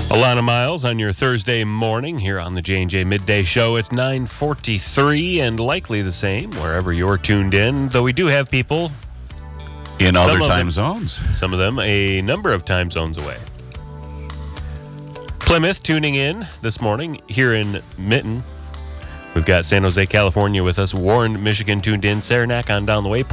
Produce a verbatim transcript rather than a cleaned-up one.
Alana Miles on your Thursday morning here on the J and J Midday Show. It's nine forty-three and likely the same wherever you're tuned in, though we do have people in other time them, zones. Some of them a number of time zones away. Plymouth tuning in this morning here in Mitten. We've got San Jose, California with us. Warren, Michigan tuned in. Saranac on down the way.